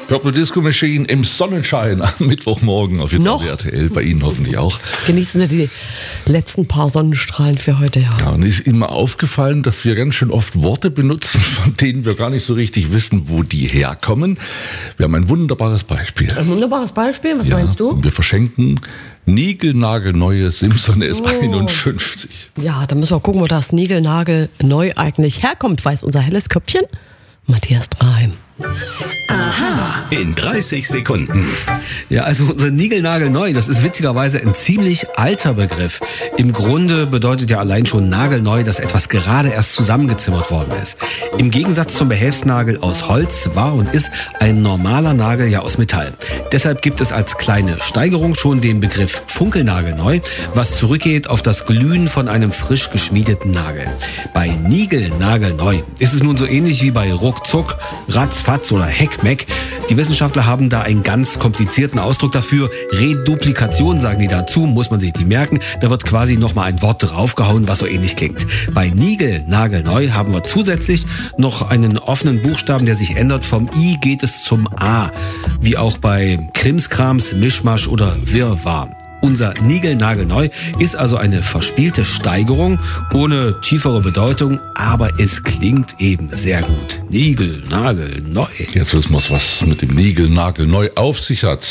Purple Disco Machine im Sonnenschein am Mittwochmorgen auf RTL, bei Ihnen hoffentlich auch. Genießen Sie die letzten paar Sonnenstrahlen für heute, ja. Ja, und ist Ihnen mal aufgefallen, dass wir ganz schön oft Worte benutzen, von denen wir gar nicht so richtig wissen, wo die herkommen? Wir haben ein wunderbares Beispiel. Ein wunderbares Beispiel, was meinst du? Wir verschenken niegelnagelneue Simson S51. Ja, da müssen wir gucken, wo das niegelnagelneu eigentlich herkommt. Weiß unser helles Köpfchen? Matthias Draheim. Aha. In 30 Sekunden. Ja, also unser Niegelnagelneu, das ist witzigerweise ein ziemlich alter Begriff. Im Grunde bedeutet ja allein schon nagelneu, dass etwas gerade erst zusammengezimmert worden ist. Im Gegensatz zum Behelfsnagel aus Holz war und ist ein normaler Nagel ja aus Metall. Deshalb gibt es als kleine Steigerung schon den Begriff Funkelnagelneu, was zurückgeht auf das Glühen von einem frisch geschmiedeten Nagel. Bei Niegelnagelneu ist es nun so ähnlich wie bei Ruckzuck, Ratzfatz oder Heckmeck. Die Wissenschaftler haben da einen ganz komplizierten Ausdruck dafür. Reduplikation sagen die dazu, muss man sich nicht merken. Da wird quasi nochmal ein Wort draufgehauen, was so ähnlich klingt. Bei Niegelnagelneu haben wir zusätzlich noch einen offenen Buchstaben, der sich ändert. Vom I geht es zum A. Wie auch bei Krimskrams, Mischmasch oder Wirrwarr. Unser Niegelnagelneu ist also eine verspielte Steigerung ohne tiefere Bedeutung, aber es klingt eben sehr gut. Niegelnagelneu. Jetzt wissen wir, was mit dem Niegelnagelneu auf sich hat.